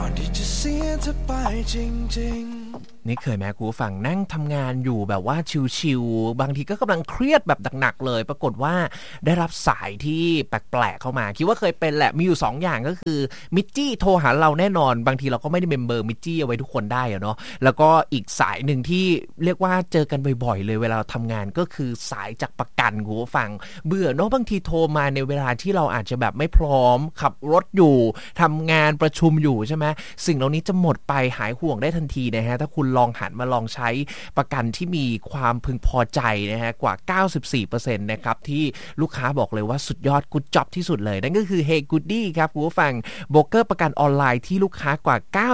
อนที่จะเสียเธอไปจริงๆนี่เคยไหมกูฟังนั่งทำงานอยู่แบบว่าชิวๆบางทีก็กำลังเครียดแบบหนักๆเลยปรากฏว่าได้รับสายที่แปลกๆเข้ามาคิดว่าเคยเป็นแหละมีอยู่2อย่างก็คือมิจจี้โทรหาเราแน่นอนบางทีเราก็ไม่ได้เมมเบอร์มิจจี้เอาไว้ทุกคนได้อะเนาะแล้วก็อีกสายหนึ่งที่เรียกว่าเจอกันบ่อยๆเลยเวลาเราทำงานก็คือสายจากประกันกูฟังเบื่อเนาะบางทีโทรมาในเวลาที่เราอาจจะแบบไม่พร้อมขับรถอยู่ทำงานประชุมอยู่ใช่ไหมสิ่งเหล่านี้จะหมดไปหายห่วงได้ทันทีนะฮะถ้าคุณลองหันมาลองใช้ประกันที่มีความพึงพอใจนะฮะกว่า 94% นะครับที่ลูกค้าบอกเลยว่าสุดยอดกูดจ็อบที่สุดเลยนั่นก็คือ Hey Goody ครับคุณผู้ฟังโบรกเกอร์ประกันออนไลน์ที่ลูกค้ากว่า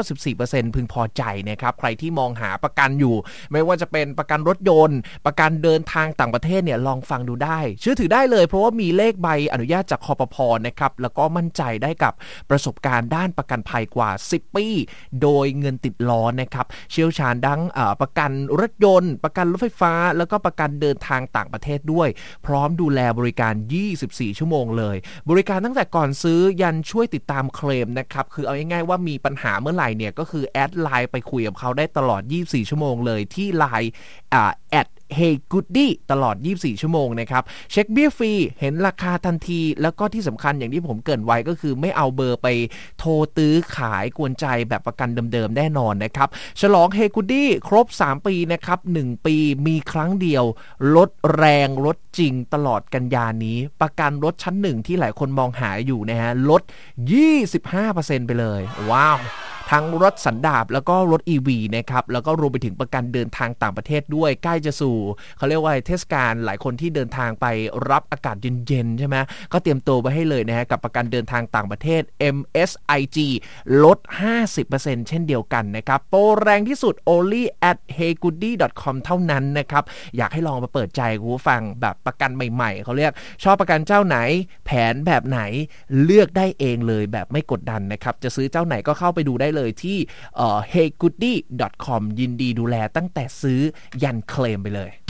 94% พึงพอใจนะครับใครที่มองหาประกันอยู่ไม่ว่าจะเป็นประกันรถยนต์ประกันเดินทางต่างประเทศเนี่ยลองฟังดูได้เชื่อถือได้เลยเพราะว่ามีเลขใบอนุญาตจากคปภ.นะครับแล้วก็มั่นใจได้กับประสบการณ์ด้านประกันภัยกว่า10 ปีโดยเงินติดล้อนะครับเชี่ยวชาญดังประกันรถยนต์ประกันรถไฟฟ้าแล้วก็ประกันเดินทางต่างประเทศด้วยพร้อมดูแลบริการ24 ชั่วโมงเลยบริการตั้งแต่ก่อนซื้อยันช่วยติดตามเคลมนะครับคือเอาง่ายๆว่ามีปัญหาเมื่อไหร่เนี่ยก็คือแอดไลน์ไปคุยกับเขาได้ตลอด24 ชั่วโมงเลยที่ไลน์แอดHey Goody ตลอด24 ชั่วโมงนะครับเช็คเบี้ยฟรีเห็นราคาทันทีแล้วก็ที่สำคัญอย่างที่ผมเกริ่นไว้ก็คือไม่เอาเบอร์ไปโทรตื้อขายกวนใจแบบประกันเดิมๆแน่นอนนะครับฉลอง Hey Goody ครบ3 ปีนะครับ1 ปีมีครั้งเดียวลดแรงลดจริงตลอดกันยานี้ประกันรถชั้น1ที่หลายคนมองหาอยู่นะฮะลด 25% ไปเลยว้าวทั้งรถสันดาปแล้วก็รถ EV นะครับแล้วก็รวมไปถึงประกันเดินทางต่างประเทศด้วยใกล้จะสู่เขาเรียกว่าเทศกาลหลายคนที่เดินทางไปรับอากาศเย็นๆใช่ไหมก็เตรียมตัวไว้ให้เลยนะฮะกับประกันเดินทางต่างประเทศ MSIG ลด 50% เช่นเดียวกันนะครับโปรแรงที่สุด only at heygoody.com เท่านั้นนะครับอยากให้ลองมาเปิดใจคุณผู้ฟังแบบประกันใหม่ๆเขาเรียกชอบประกันเจ้าไหนแผนแบบไหนเลือกได้เองเลยแบบไม่กดดันนะครับจะซื้อเจ้าไหนก็เข้าไปดูได้เลยที่heygoody.com ยินดีดูแลตั้งแต่ซื้อยันเคลมไปเลย